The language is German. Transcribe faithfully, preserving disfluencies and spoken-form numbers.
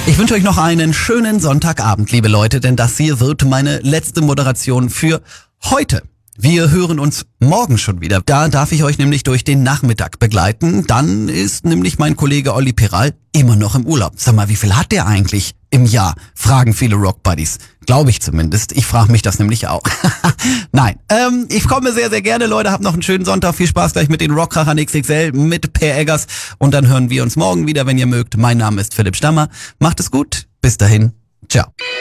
Ich wünsche euch noch einen schönen Sonntagabend, liebe Leute, denn das hier wird meine letzte Moderation für heute. Wir hören uns morgen schon wieder. Da darf ich euch nämlich durch den Nachmittag begleiten. Dann ist nämlich mein Kollege Olli Peral immer noch im Urlaub. Sag mal, wie viel hat der eigentlich im Jahr? Fragen viele Rock-Buddies. Glaube ich zumindest. Ich frage mich das nämlich auch. Nein, ähm, ich komme sehr, sehr gerne, Leute. Habt noch einen schönen Sonntag. Viel Spaß gleich mit den Rockkrachern X X L, mit Per Eggers. Und dann hören wir uns morgen wieder, wenn ihr mögt. Mein Name ist Philipp Stammer. Macht es gut. Bis dahin. Ciao.